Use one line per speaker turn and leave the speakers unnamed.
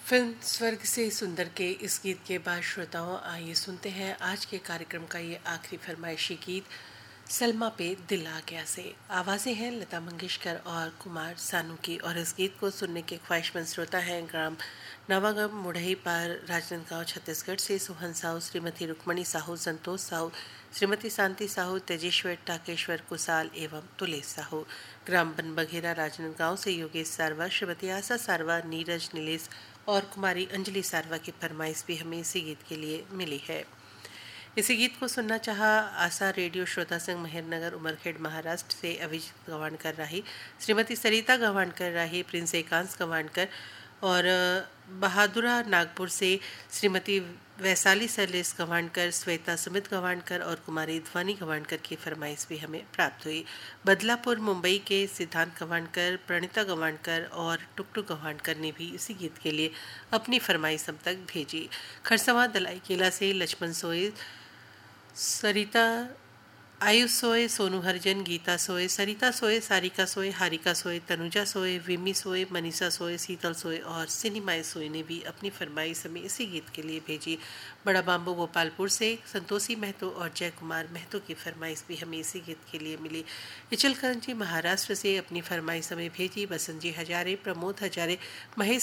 Film स्वर्ग से सुंदर के इस गीत के बाद श्रोताओं आइए सुनते हैं आज के कार्यक्रम का ये आखिरी फरमाइशी गीत सलमा पे दिल आ गया से। आवाज़ें हैं लता मंगेशकर और कुमार सानू की और इस गीत को सुनने के ख्वाहिशमंद श्रोता हैं ग्राम नवागम मुढ़ई पार राजनांदगांव छत्तीसगढ़ से सोहन साहू, श्रीमती रुक्मणी साहू, संतोष साहू, श्रीमती शांति साहू, तेजेश्वर टाकेश्वर कुशाल एवं तुलेश साहू। ग्राम बनबघेरा राजनांदगांव से योगेश सारवा, श्रीमती आशा सारवा, नीरज नीलेश और कुमारी अंजलि सारवा की फरमाइश भी हमें इसी गीत के लिए मिली है। इसी गीत को सुनना चाहा आशा रेडियो श्रोता संघ मेहरनगर उमरखेड़ महाराष्ट्र से अभिजीत गवाणकर राही, श्रीमती सरिता गवाणकर राही, प्रिंस एकांश गवाणकर और बहादुरा नागपुर से श्रीमती वैशाली सरलेस गवाणकर, श्वेता सुमित गवाणकर और कुमारी ध्वनि गवाणकर की फरमाइश भी हमें प्राप्त हुई। बदलापुर मुंबई के सिद्धांत गवाणकर, प्रणीता गवाणकर और टुकटुक गवाणकर ने भी इसी गीत के लिए अपनी फरमाइश हम तक भेजी। खरसवा दलाई किला से लक्ष्मण सोए, सरिता आयुष सोए, सोनू हरिजन, गीता सोए, सरिता सोए, सारिका सोए, हारिका सोए, तनुजा सोए, विमी सोए, मनीषा सोए, शीतल सोए और सिनीमाए सोए ने भी अपनी फरमाइश हमें इसी गीत के लिए भेजी। बड़ा बाम्बू गोपालपुर से संतोषी महतो और जय कुमार महतो की फरमाइश भी हमें इसी गीत के लिए मिली। इचलकरंजी महाराष्ट्र से अपनी फरमाइश हमें भेजी बसंत जी हजारे, प्रमोद हजारे, महेश